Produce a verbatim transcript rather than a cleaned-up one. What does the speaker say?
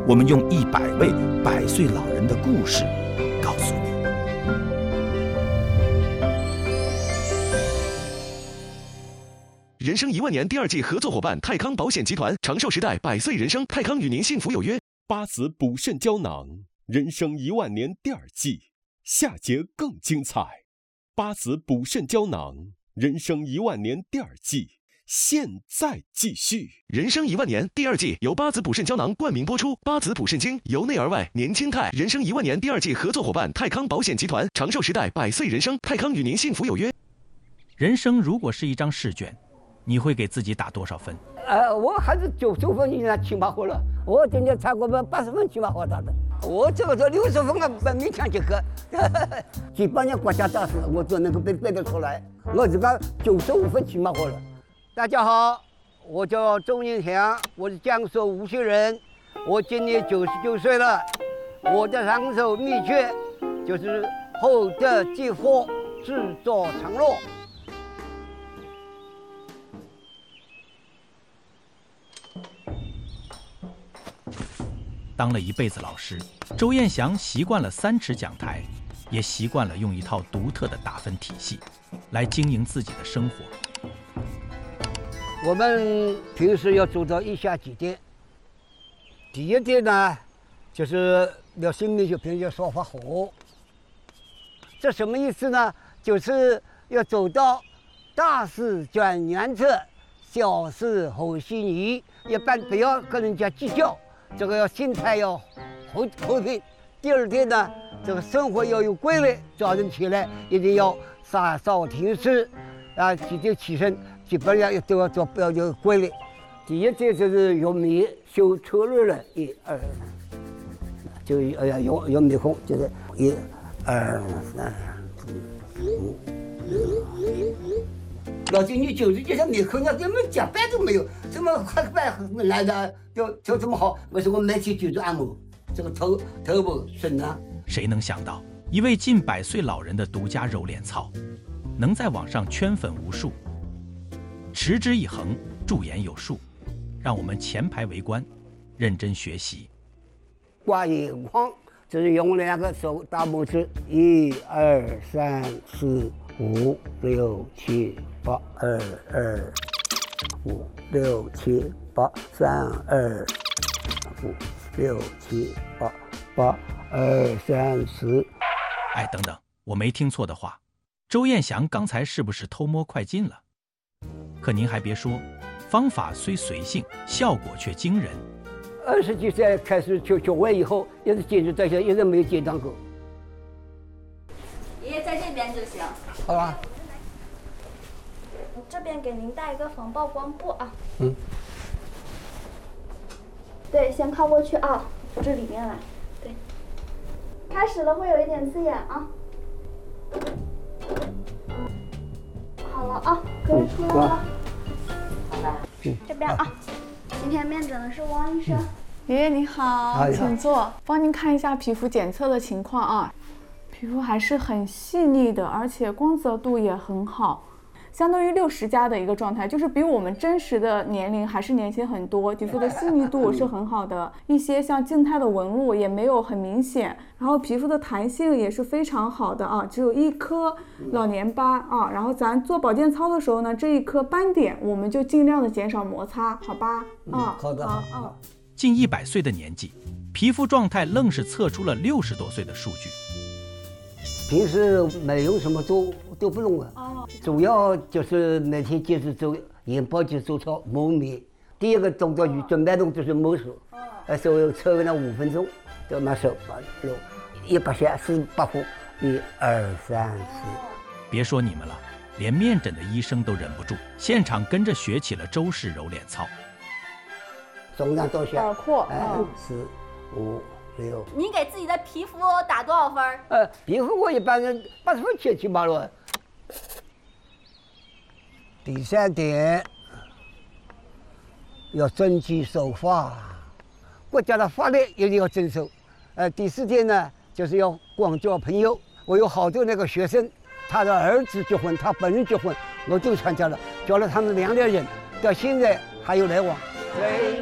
我们用一百位百岁老人的故事告诉你。 人生一万年第二季合作伙伴泰康保险集团，长寿时代百岁人生，泰康与您幸福有约。 八子补肾胶囊，人生一万年第二季，下节更精彩。八子补肾胶囊，人生一万年第二季，现在继续。 人生一万年第二季由八子补肾胶囊冠名播出。八子补肾精，由内而外年轻态。人生一万年第二季合作伙伴泰康保险集团，长寿时代百岁人生，泰康与您幸福有约。 人生如果是一张试卷，你会给自己打多少分？ 呃，我还是九十分，人家起码好了。我今年才过分八十分起码好打的。我这个是六十分啊，勉强及格。几百年国家大事，我都能够背背得出来。我这个九十五分起码好了。大家好，我叫周英祥，我是江苏无锡人，我今年九十九岁了。我的长寿秘诀就是厚德积福，自作长乐。 当了一辈子老师，周彦祥习惯了三尺讲台，也习惯了用一套独特的打分体系来经营自己的生活。 我们平时要做到以下几点。第一点呢，就是要心里就平时说话好。这什么意思呢？就是要走到大事转原则，小事后稀泥，一般不要跟人家计较。这个要心态要和和平。第二天呢，这个生活要有规律，早晨起来一定要洒扫庭事，啊，几点起身，基本上都要做，要有规律。第一点就是用米修车轮了，一二，就哎呀用用米孔，就是一二三四五六。老金，你九十几岁米孔，你根本加班都没有，怎么快班来的就就这么好？我说我每天就做按摩，这个头头部顺啊。 谁能想到，一位近百岁老人的独家揉脸操，能在网上圈粉无数，持之以恒，驻颜有术，让我们前排围观，认真学习。 挂眼眶，就是用两个手大拇指，一二三四五六七八，二二五六七八，三二五六七八，八二三十。 哎，等等，我没听错的话，周彦祥刚才是不是偷摸快进了？可您还别说，方法虽随性，效果却惊人。 二十几岁开始学学会以后，一直坚持到现在，一直没有间断过。 爷爷在这边就行。 好吧。 这边给您带一个防曝光布啊。 嗯。 对，先靠过去啊，扶至里面来。对。开始了，会有一点刺眼啊。好了啊，可以出来了。好了。嗯。这边啊。今天面诊的是汪医生。嗯、 爷爷你好，请坐，帮您看一下皮肤检测的情况啊。皮肤还是很细腻的，而且光泽度也很好，相当于六十加的一个状态，就是比我们真实的年龄还是年轻很多。皮肤的细腻度是很好的，一些像静态的纹路也没有很明显，然后皮肤的弹性也是非常好的啊，只有一颗老年斑啊。然后咱做保健操的时候呢，这一颗斑点我们就尽量的减少摩擦，好吧？ 嗯、啊，好的，好啊。 近一百岁的年纪，皮肤状态愣是测出了六十多岁的数据。 平时没有什么都都不弄啊，哦、主要就是每天坚持做眼保健手操磨面。第一个动作与准备动作是摸手，呃，所以测个那五分钟，就拿手把揉，一百下四八呼，一二三四。 别说你们了，连面诊的医生都忍不住，现场跟着学起了周氏揉脸操。 中上到下， 耳廓， 嗯，四五。六， 您给自己的皮肤打多少分？ 呃，皮肤我一般人八十分起起码了。第三点，要遵纪守法，国家的法律一定要遵守。呃，第四点呢，就是要广交朋友。我有好多那个学生，他的儿子结婚，他本人结婚，我都参加了，交了他们两个人，到现在还有来往。